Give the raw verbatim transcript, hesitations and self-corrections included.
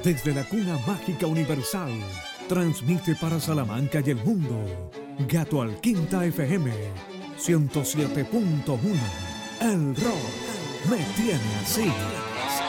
Desde la cuna mágica universal, transmite para Salamanca y el mundo. Gato Alquinta F M, ciento siete punto uno. El rock me tiene así.